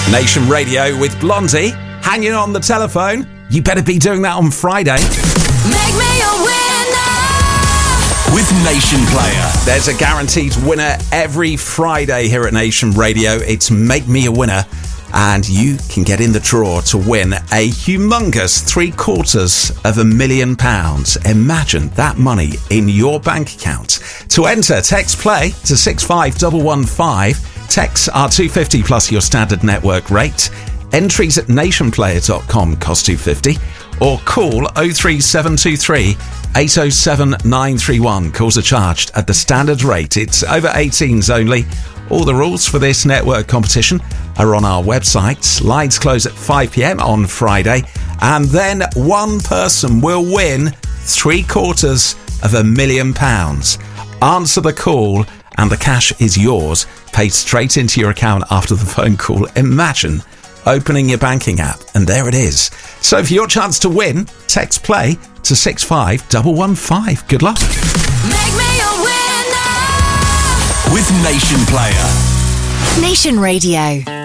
Nation Radio with Blondie, hanging on the telephone. You better be doing that on Friday. Make me a winner with Nation Player. There's a guaranteed winner every Friday here at Nation Radio. It's Make Me a Winner, and you can get in the draw to win a humongous £750,000. Imagine that money in your bank account. To enter, text play to 65115. Texts are $2.50 plus your standard network rate. Entries at nationplayer.com cost $2.50, or call 03723 807 931. Calls are charged at the standard rate. It's over 18s only. All the rules for this network competition are on our website. Lines close at 5 p.m. on Friday, and then one person will win £750,000. Answer the call and the cash is yours, paid straight into your account after the phone call. Imagine opening your banking app and there it is. So for your chance to win, text play to 65115. Good luck. Make me a winner with Nation Player. Nation Radio.